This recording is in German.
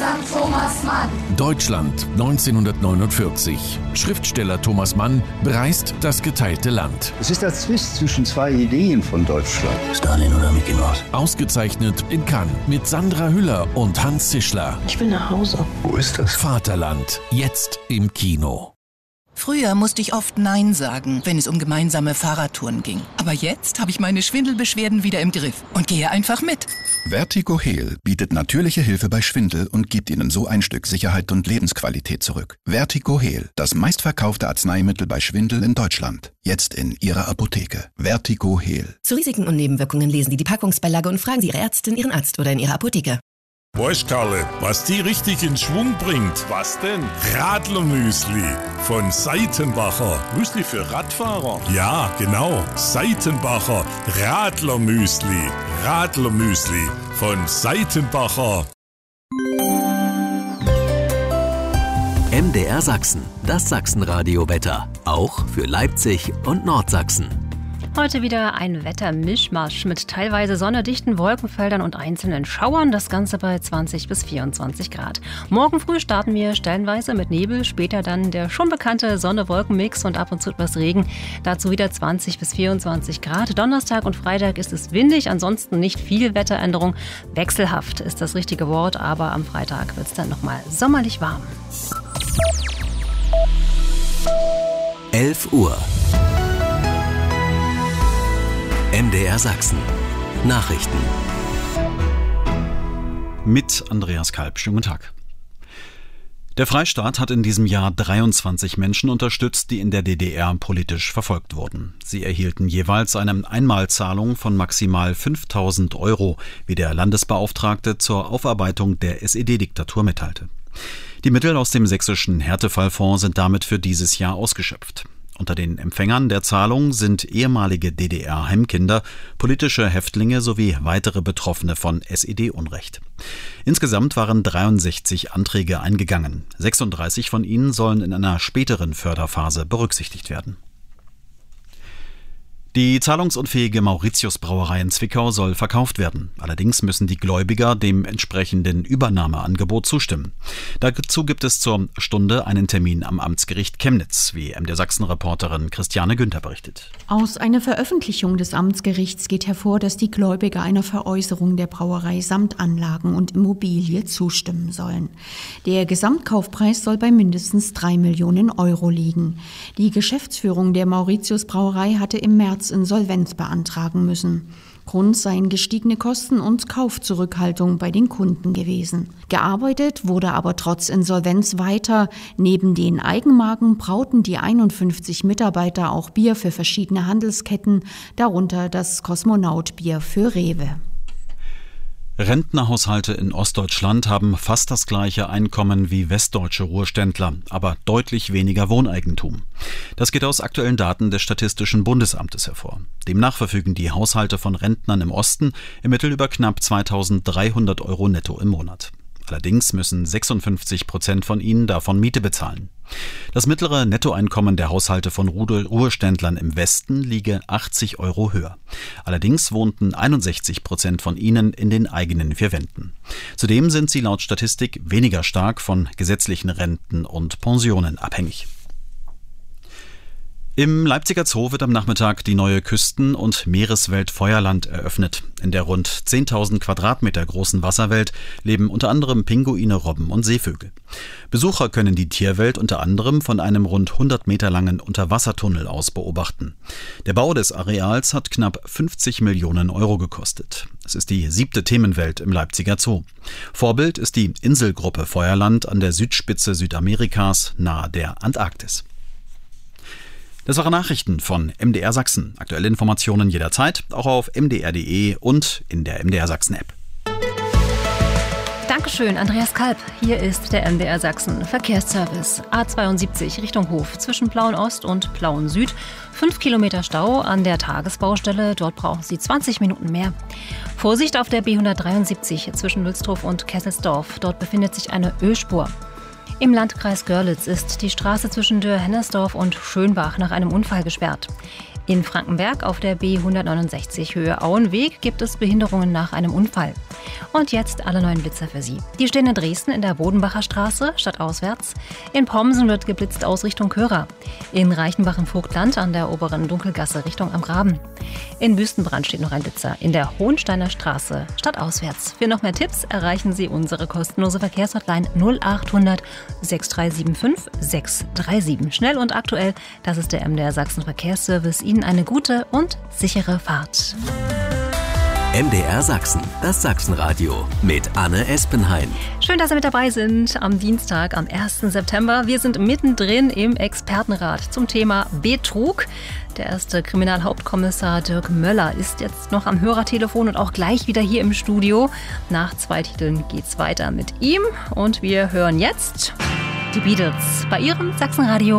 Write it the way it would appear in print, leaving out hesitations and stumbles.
Deutschland Thomas Mann. Deutschland 1949. Schriftsteller Thomas Mann bereist das geteilte Land. Es ist der Zwist zwischen zwei Ideen von Deutschland. Stalin oder Mickey Mouse? Ausgezeichnet in Cannes mit Sandra Hüller und Hans Zischler. Ich will nach Hause. Wo ist das? Vaterland, jetzt im Kino. Früher musste ich oft Nein sagen, wenn es um gemeinsame Fahrradtouren ging. Aber jetzt habe ich meine Schwindelbeschwerden wieder im Griff und gehe einfach mit. Vertigo Heal bietet natürliche Hilfe bei Schwindel und gibt Ihnen so ein Stück Sicherheit und Lebensqualität zurück. Vertigo Heal, das meistverkaufte Arzneimittel bei Schwindel in Deutschland. Jetzt in Ihrer Apotheke. Vertigo Heal. Zu Risiken und Nebenwirkungen lesen Sie die Packungsbeilage und fragen Sie Ihre Ärztin, Ihren Arzt oder in Ihrer Apotheke. Weißt Karle, was die richtig in Schwung bringt? Was denn? Radlermüsli von Seitenbacher. Müsli für Radfahrer? Ja, genau. Seitenbacher Radlermüsli. Radlermüsli von Seitenbacher. MDR Sachsen, das Sachsenradio-Wetter. Auch für Leipzig und Nordsachsen. Heute wieder ein Wettermischmasch mit teilweise sonnedichten Wolkenfeldern und einzelnen Schauern. Das Ganze bei 20 bis 24 Grad. Morgen früh starten wir stellenweise mit Nebel, später dann der schon bekannte Sonne-Wolken-Mix und ab und zu etwas Regen. Dazu wieder 20 bis 24 Grad. Donnerstag und Freitag ist es windig, ansonsten nicht viel Wetteränderung. Wechselhaft ist das richtige Wort, aber am Freitag wird es dann nochmal sommerlich warm. 11 Uhr. MDR Sachsen. Nachrichten. Mit Andreas Kalb. Schönen guten Tag. Der Freistaat hat in diesem Jahr 23 Menschen unterstützt, die in der DDR politisch verfolgt wurden. Sie erhielten jeweils eine Einmalzahlung von maximal 5.000 €, wie der Landesbeauftragte zur Aufarbeitung der SED-Diktatur mitteilte. Die Mittel aus dem sächsischen Härtefallfonds sind damit für dieses Jahr ausgeschöpft. Unter den Empfängern der Zahlung sind ehemalige DDR-Heimkinder, politische Häftlinge sowie weitere Betroffene von SED-Unrecht. Insgesamt waren 63 Anträge eingegangen. 36 von ihnen sollen in einer späteren Förderphase berücksichtigt werden. Die zahlungsunfähige Mauritius-Brauerei in Zwickau soll verkauft werden. Allerdings müssen die Gläubiger dem entsprechenden Übernahmeangebot zustimmen. Dazu gibt es zur Stunde einen Termin am Amtsgericht Chemnitz, wie MDR Sachsen-Reporterin Christiane Günther berichtet. Aus einer Veröffentlichung des Amtsgerichts geht hervor, dass die Gläubiger einer Veräußerung der Brauerei samt Anlagen und Immobilie zustimmen sollen. Der Gesamtkaufpreis soll bei mindestens 3 Millionen € liegen. Die Geschäftsführung der Mauritius-Brauerei hatte im März Insolvenz beantragen müssen. Grund seien gestiegene Kosten und Kaufzurückhaltung bei den Kunden gewesen. Gearbeitet wurde aber trotz Insolvenz weiter. Neben den Eigenmarken brauten die 51 Mitarbeiter auch Bier für verschiedene Handelsketten, darunter das Kosmonaut-Bier für Rewe. Rentnerhaushalte in Ostdeutschland haben fast das gleiche Einkommen wie westdeutsche Ruheständler, aber deutlich weniger Wohneigentum. Das geht aus aktuellen Daten des Statistischen Bundesamtes hervor. Demnach verfügen die Haushalte von Rentnern im Osten im Mittel über knapp 2.300 € netto im Monat. Allerdings müssen 56% von ihnen davon Miete bezahlen. Das mittlere Nettoeinkommen der Haushalte von Ruheständlern im Westen liege 80 € höher. Allerdings wohnten 61% von ihnen in den eigenen 4 Wänden. Zudem sind sie laut Statistik weniger stark von gesetzlichen Renten und Pensionen abhängig. Im Leipziger Zoo wird am Nachmittag die neue Küsten- und Meereswelt Feuerland eröffnet. In der rund 10.000 Quadratmeter großen Wasserwelt leben unter anderem Pinguine, Robben und Seevögel. Besucher können die Tierwelt unter anderem von einem rund 100 Meter langen Unterwassertunnel aus beobachten. Der Bau des Areals hat knapp 50 Millionen € gekostet. Es ist die 7. Themenwelt im Leipziger Zoo. Vorbild ist die Inselgruppe Feuerland an der Südspitze Südamerikas nahe der Antarktis. Das waren Nachrichten von MDR Sachsen. Aktuelle Informationen jederzeit, auch auf mdr.de und in der MDR Sachsen App. Dankeschön, Andreas Kalb. Hier ist der MDR Sachsen Verkehrsservice. A72 Richtung Hof zwischen Plauen-Ost und Plauen-Süd. 5 Kilometer Stau an der Tagesbaustelle. Dort brauchen Sie 20 Minuten mehr. Vorsicht auf der B173 zwischen Lülstrow und Kesselsdorf. Dort befindet sich eine Ölspur. Im Landkreis Görlitz ist die Straße zwischen Dürr-Hennersdorf und Schönbach nach einem Unfall gesperrt. In Frankenberg auf der B169 Höhe Auenweg gibt es Behinderungen nach einem Unfall. Und jetzt alle neuen Blitzer für Sie. Die stehen in Dresden in der Bodenbacher Straße, stadtauswärts. In Pomsen wird geblitzt aus Richtung Körer. In Reichenbach im Vogtland an der oberen Dunkelgasse Richtung am Graben. In Wüstenbrand steht noch ein Blitzer in der Hohensteiner Straße, stadtauswärts. Für noch mehr Tipps erreichen Sie unsere kostenlose Verkehrshotline 0800 6375 637. Schnell und aktuell, das ist der MDR Sachsen Verkehrsservice. Ihnen eine gute und sichere Fahrt. MDR Sachsen, das Sachsenradio mit Anne Espenhain. Schön, dass Sie mit dabei sind am Dienstag, am 1. September. Wir sind mittendrin im Expertenrat zum Thema Betrug. Der erste Kriminalhauptkommissar Dirk Möller ist jetzt noch am Hörertelefon und auch gleich wieder hier im Studio. Nach 2 Titeln geht's weiter mit ihm und wir hören jetzt die Beatles bei Ihrem Sachsenradio.